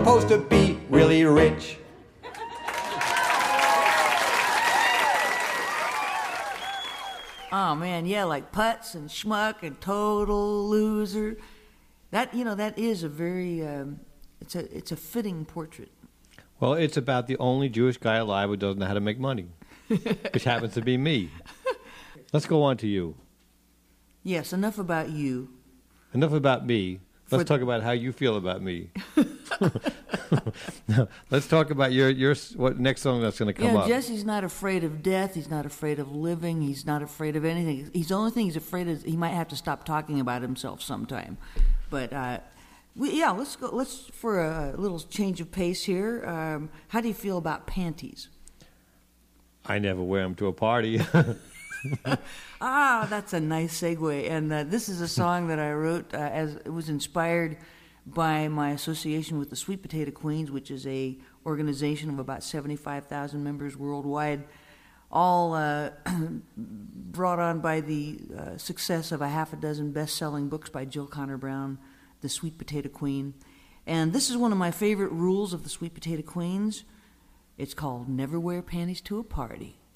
supposed to be really rich. Oh man, yeah, like Putz and Schmuck and Total Loser. That that is a very it's a fitting portrait. Well, it's about the only Jewish guy alive who doesn't know how to make money, which happens to be me. Let's go on to you. Yes, enough about you. Enough about me. Let's talk about how you feel about me. Let's talk about your what next song that's going to come up. Jesse's not afraid of death. He's not afraid of living. He's not afraid of anything. The only thing he's afraid is he might have to stop talking about himself sometime. But let's go. Let's for a little change of pace here. How do you feel about panties? I never wear them to a party. That's a nice segue. And this is a song that I wrote as it was inspired by my association with the Sweet Potato Queens, which is a organization of about 75,000 members worldwide, all brought on by the success of a half a dozen best-selling books by Jill Connor Brown, The Sweet Potato Queen. And this is one of my favorite rules of the Sweet Potato Queens. It's called Never Wear Panties to a Party.